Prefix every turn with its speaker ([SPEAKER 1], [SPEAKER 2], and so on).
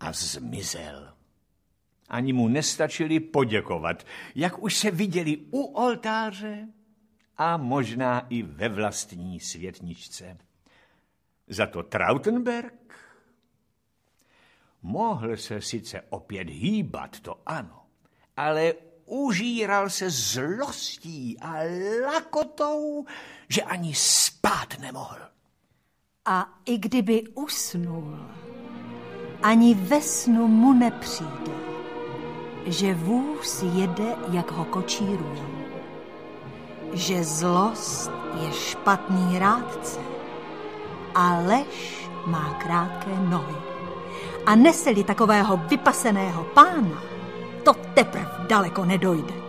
[SPEAKER 1] a zmizel. Ani mu nestačili poděkovat, jak už se viděli u oltáře a možná i ve vlastní světničce. Za to Trautenberg mohl se sice opět hýbat, to ano, ale užíral se zlostí a lakotou, že ani spát nemohl.
[SPEAKER 2] A i kdyby usnul, ani ve snu mu nepřijde, že vůz jede, jak ho kočírujou, že zlost je špatný rádce a lež má krátké nohy. A nese-li takového vypaseného pána, to teprv daleko nedojde.